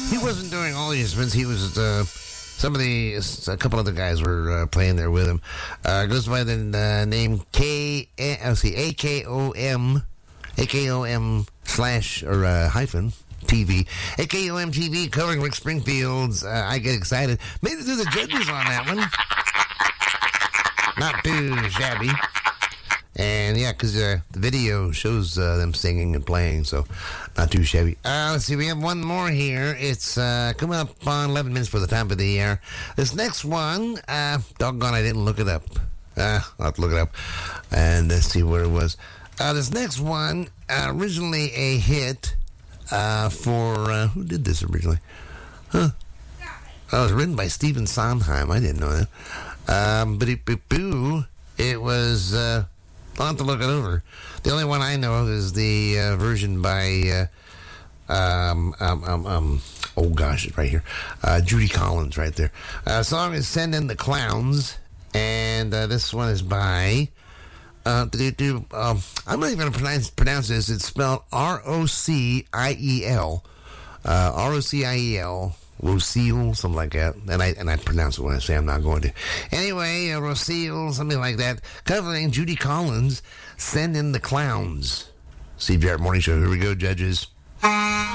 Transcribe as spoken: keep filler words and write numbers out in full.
he wasn't doing all the instruments. He was uh, some of the a couple other guys were uh, playing there with him. Uh, goes by the uh, name K. Let's see, A K O M, A K O M slash or uh, hyphen. T V. A K O M T V covering Rick Springfield's uh, I Get Excited. Made it through the judges on that one. Not too shabby. And yeah, because uh, the video shows uh, them singing and playing, so not too shabby. Uh, let's see, we have one more here. It's uh, coming up on eleven minutes for the top of the air. This next one, uh, doggone, I didn't look it up. Uh, I'll have to look it up and let's see where it was. Uh, this next one, uh, originally a hit uh, for, uh, who did this originally? Huh? Oh, it was written by Stephen Sondheim. I didn't know that. Um, but it, boo, it was... Uh, I'll have to look it over. The only one I know of is the uh, version by, uh, um, um, um, um, oh gosh, it's right here. Uh, Judy Collins right there. Uh, song is Send in the Clowns, and uh, this one is by, uh, do, do, um, I'm not even going to pronounce, pronounce this. It's spelled R O C I E L. Uh, R O C I E L. Rocio, something like that. And I and I pronounce it when I say I'm not going to. Anyway, uh, Rocio, something like that. Covering Judy Collins, Send in the Clowns. Steve Jarrett Morning Show. Here we go, judges.